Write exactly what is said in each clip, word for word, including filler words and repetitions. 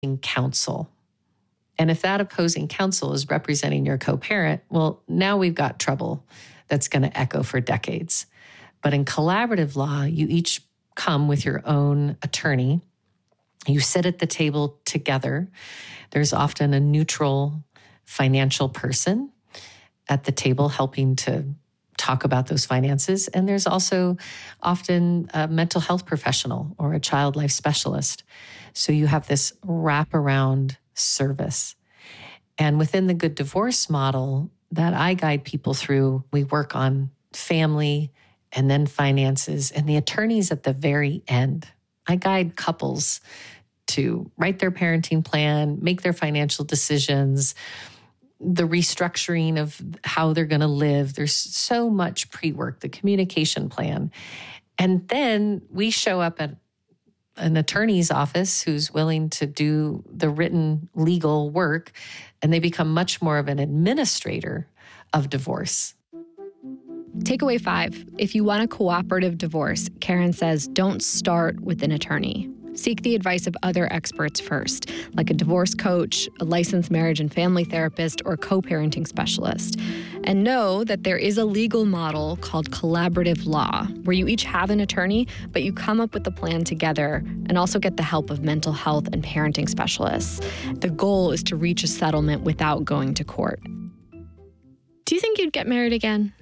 counsel. And if that opposing counsel is representing your co-parent, well, now we've got trouble that's going to echo for decades. But in collaborative law, you each come with your own attorney. You sit at the table together. There's often a neutral financial person at the table helping to talk about those finances. And there's also often a mental health professional or a child life specialist. So you have this wraparound service. And within the Good Divorce model that I guide people through, we work on family and then finances, and the attorney's at the very end. I guide couples to write their parenting plan, make their financial decisions, the restructuring of how they're going to live. There's so much pre-work, the communication plan. And then we show up at an attorney's office who's willing to do the written legal work, and they become much more of an administrator of divorce. Takeaway five, if you want a cooperative divorce, Karen says don't start with an attorney. Seek the advice of other experts first, like a divorce coach, a licensed marriage and family therapist, or co-parenting specialist. And know that there is a legal model called collaborative law, where you each have an attorney, but you come up with the plan together and also get the help of mental health and parenting specialists. The goal is to reach a settlement without going to court. Do you think you'd get married again?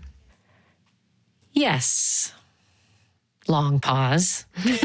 Yes. Long pause.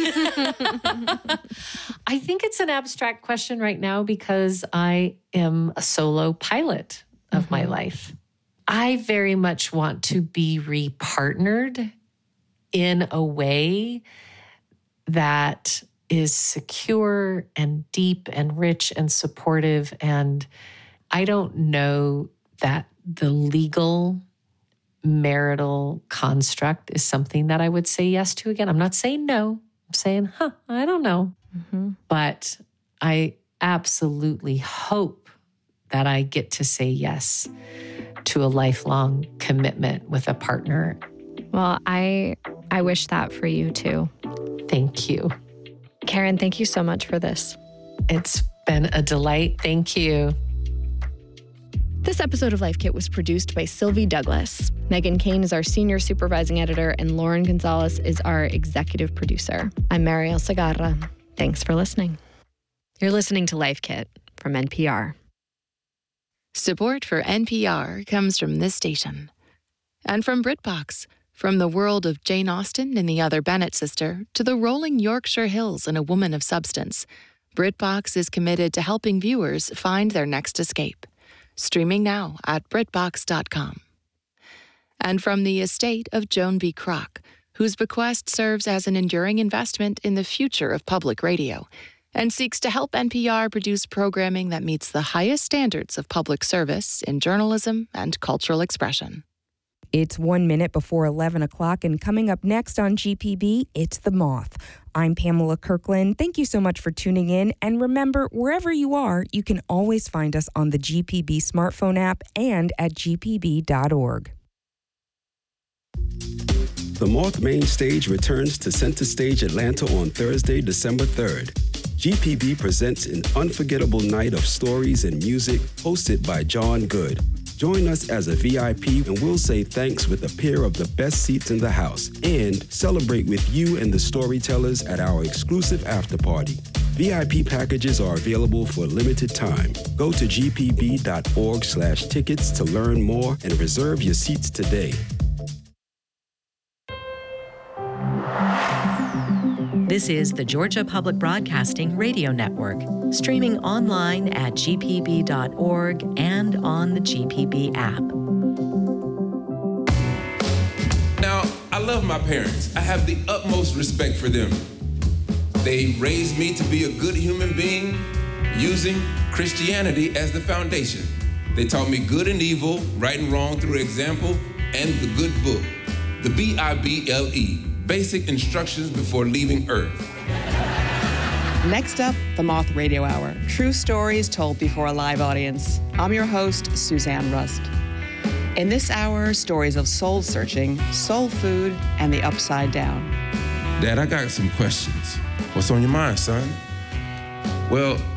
I think it's an abstract question right now because I am a solo pilot of mm-hmm. my life. I very much want to be repartnered in a way that is secure and deep and rich and supportive. And I don't know that the legal marital construct is something that I would say yes to again. I'm not saying no. I'm saying, huh, I don't know. Mm-hmm. But I absolutely hope that I get to say yes to a lifelong commitment with a partner. Well, I I wish that for you too. Thank you. Karen, thank you so much for this. It's been a delight. Thank you. This episode of Life Kit was produced by Sylvie Douglas. Megan Kane is our senior supervising editor, and Lauren Gonzalez is our executive producer. I'm Mariel Segarra. Thanks for listening. You're listening to Life Kit from N P R. Support for N P R comes from this station. And from BritBox, from the world of Jane Austen and the Other Bennet Sister to the rolling Yorkshire Hills and A Woman of Substance, BritBox is committed to helping viewers find their next escape. Streaming now at Britbox dot com. And from the estate of Joan B. Kroc, whose bequest serves as an enduring investment in the future of public radio and seeks to help N P R produce programming that meets the highest standards of public service in journalism and cultural expression. It's one minute before eleven o'clock, and coming up next on G P B, it's The Moth. I'm Pamela Kirkland. Thank you so much for tuning in. And remember, wherever you are, you can always find us on the G P B smartphone app and at G P B dot org. The Moth Main Stage returns to Center Stage Atlanta on Thursday, December third. G P B presents an unforgettable night of stories and music hosted by John Good. Join us as a V I P and we'll say thanks with a pair of the best seats in the house and celebrate with you and the storytellers at our exclusive after party. V I P packages are available for a limited time. Go to G P B dot org slash tickets to learn more and reserve your seats today. This is the Georgia Public Broadcasting Radio Network, streaming online at G P B dot org and on the G P B app. Now, I love my parents. I have the utmost respect for them. They raised me to be a good human being using Christianity as the foundation. They taught me good and evil, right and wrong through example, and the good book, the B I B L E. Basic instructions before leaving Earth. Next up, The Moth Radio Hour. True stories told before a live audience. I'm your host, Suzanne Rust. In this hour, stories of soul searching, soul food, and the upside down. Dad, I got some questions. What's on your mind, son? Well,